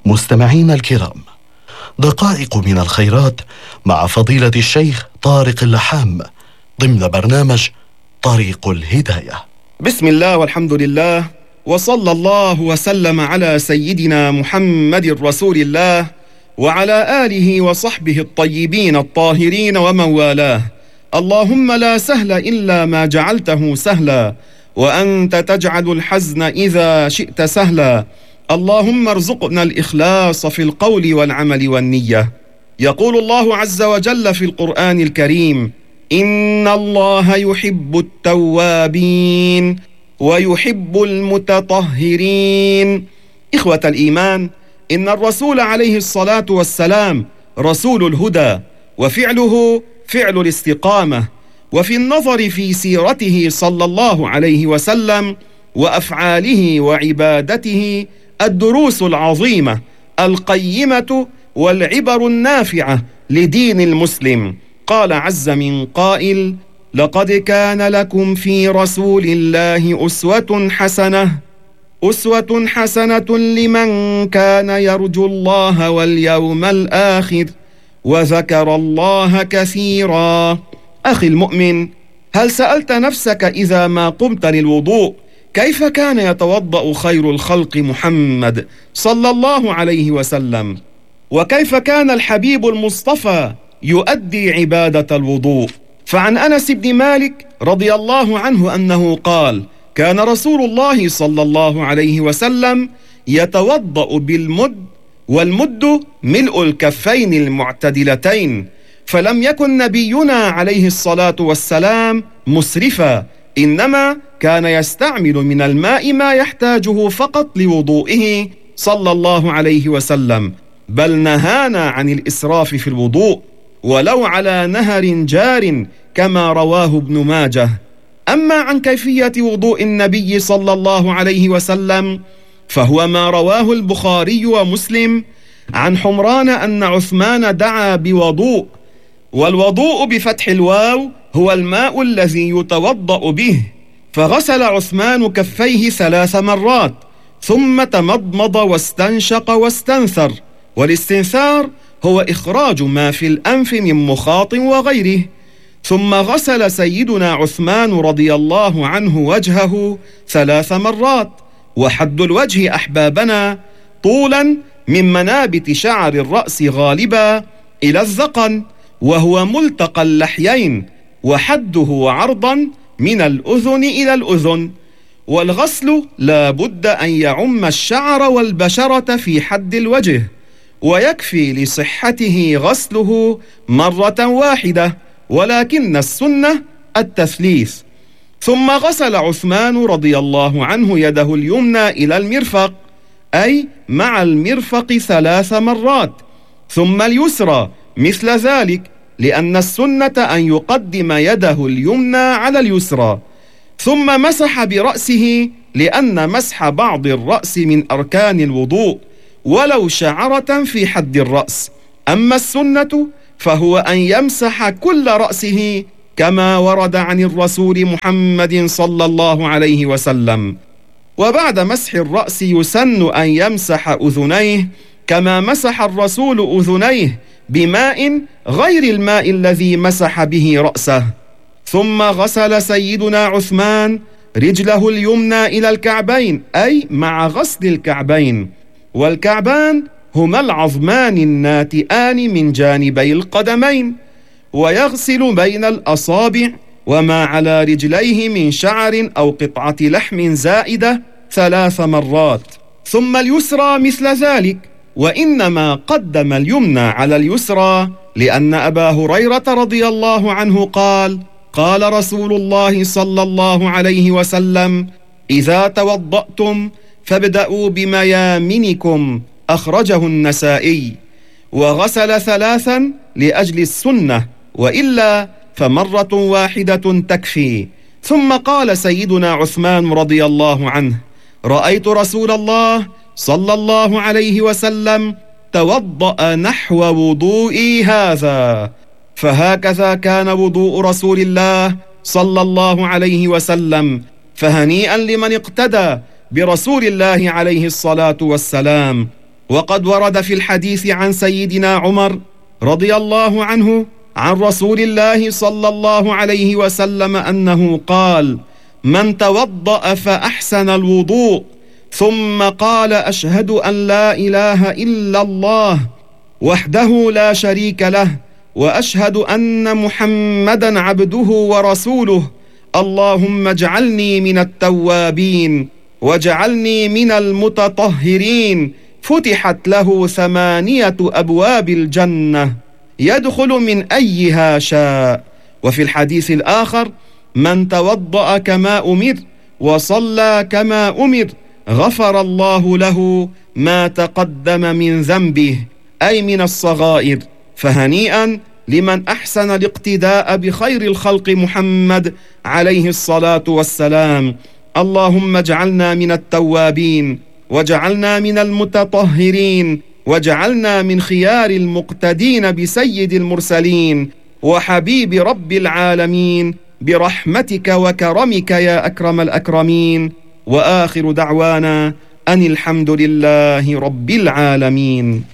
مستمعينا الكرام، دقائق من الخيرات مع فضيلة الشيخ طارق اللحام ضمن برنامج طريق الهداية. بسم الله والحمد لله، وصلى الله وسلم على سيدنا محمد رسول الله وعلى آله وصحبه الطيبين الطاهرين ومن والاه. اللهم لا سهل إلا ما جعلته سهلا، وأنت تجعل الحزن إذا شئت سهلا. اللهم ارزقنا الإخلاص في القول والعمل والنية. يقول الله عز وجل في القرآن الكريم: إن الله يحب التوابين ويحب المتطهرين. إخوة الإيمان، إن الرسول عليه الصلاة والسلام رسول الهدى، وفعله فعل الاستقامة. وفي النظر في سيرته صلى الله عليه وسلم وأفعاله وعبادته الدروس العظيمة القيمة والعبر النافعة لدين المسلم. قال عز من قائل: لقد كان لكم في رسول الله أسوة حسنة لمن كان يرجو الله واليوم الآخر وذكر الله كثيرا. أخي المؤمن، هل سألت نفسك إذا ما قمت للوضوء كيف كان يتوضأ خير الخلق محمد صلى الله عليه وسلم؟ وكيف كان الحبيب المصطفى يؤدي عبادة الوضوء؟ فعن أنس بن مالك رضي الله عنه أنه قال: كان رسول الله صلى الله عليه وسلم يتوضأ بالمد، والمد ملء الكفين المعتدلتين، فلم يكن نبينا عليه الصلاة والسلام مسرفا، إنما كان يستعمل من الماء ما يحتاجه فقط لوضوئه صلى الله عليه وسلم، بل نهانا عن الإسراف في الوضوء ولو على نهر جار كما رواه ابن ماجه. أما عن كيفية وضوء النبي صلى الله عليه وسلم فهو ما رواه البخاري ومسلم عن حمران أن عثمان دعا بوضوء، والوضوء بفتح الواو هو الماء الذي يتوضأ به. فغسل عثمان كفيه 3 مرات، ثم تمضمض واستنشق واستنثر، والاستنثار هو إخراج ما في الأنف من مخاط وغيره. ثم غسل سيدنا عثمان رضي الله عنه وجهه 3 مرات، وحد الوجه أحبابنا طولا من منابت شعر الرأس غالبا إلى الذقن، وهو ملتقى اللحيين، وحده عرضا من الأذن إلى الأذن. والغسل لا بد أن يعم الشعر والبشرة في حد الوجه، ويكفي لصحته غسله مرة واحدة، ولكن السنة التثليث. ثم غسل عثمان رضي الله عنه يده اليمنى إلى المرفق، أي مع المرفق 3 مرات، ثم اليسرى مثل ذلك، لأن السنة أن يقدم يده اليمنى على اليسرى. ثم مسح برأسه، لأن مسح بعض الرأس من أركان الوضوء ولو شعرة في حد الرأس. أما السنة فهو أن يمسح كل رأسه كما ورد عن الرسول محمد صلى الله عليه وسلم. وبعد مسح الرأس يسن أن يمسح أذنيه كما مسح الرسول أذنيه بماء غير الماء الذي مسح به رأسه. ثم غسل سيدنا عثمان رجله اليمنى إلى الكعبين، أي مع غسل الكعبين، والكعبان هما العظمان الناتئان من جانبي القدمين، ويغسل بين الأصابع وما على رجليه من شعر أو قطعة لحم زائدة 3 مرات. ثم اليسرى مثل ذلك، وإنما قدم اليمنى على اليسرى لأن أبا هريرة رضي الله عنه قال: قال رسول الله صلى الله عليه وسلم: إذا توضأتم فابدأوا بميامنكم، أخرجه النسائي. وغسل 3 لأجل السنة، وإلا فمرة واحدة تكفي. ثم قال سيدنا عثمان رضي الله عنه: رأيت رسول الله صلى الله عليه وسلم توضأ نحو وضوئي هذا. فهكذا كان وضوء رسول الله صلى الله عليه وسلم، فهنيئا لمن اقتدى برسول الله عليه الصلاة والسلام. وقد ورد في الحديث عن سيدنا عمر رضي الله عنه عن رسول الله صلى الله عليه وسلم أنه قال: من توضأ فأحسن الوضوء ثم قال: أشهد أن لا إله إلا الله وحده لا شريك له وأشهد أن محمدا عبده ورسوله، اللهم اجعلني من التوابين واجعلني من المتطهرين، فتحت له 8 أبواب الجنة يدخل من أيها شاء. وفي الحديث الآخر: من توضأ كما أمر وصلى كما أمر غفر الله له ما تقدم من ذنبه، أي من الصغائر. فهنيئا لمن أحسن الاقتداء بخير الخلق محمد عليه الصلاة والسلام. اللهم اجعلنا من التوابين واجعلنا من المتطهرين واجعلنا من خيار المقتدين بسيد المرسلين وحبيب رب العالمين برحمتك وكرمك يا أكرم الأكرمين. وآخر دعوانا أن الحمد لله رب العالمين.